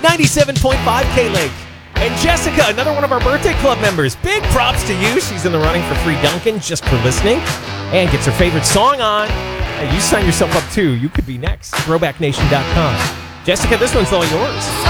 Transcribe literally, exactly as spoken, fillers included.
ninety-seven point five K-Lake. And Jessica, another one of our birthday club members. Big props to you. She's in the running for free Dunkin' just for listening. And gets her favorite song on. Hey, you sign yourself up too. You could be next. throwback nation dot com. Jessica, this one's all yours.